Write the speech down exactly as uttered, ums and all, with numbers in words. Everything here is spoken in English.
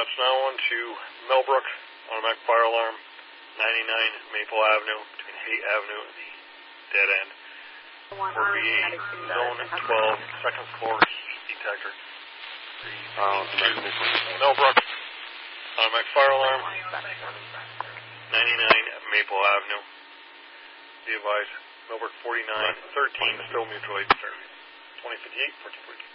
That's now on to Millbrook, automatic fire alarm, ninety-nine Maple Avenue, between Haight Avenue and the dead end. four B eight, zone twelve, second floor, heat detector. Uh, Millbrook, automatic fire alarm, ninety-nine Maple Avenue. Be advised, Millbrook forty-nine thirteen, still mutual aid service. twenty fifty-eight, fourteen forty-two.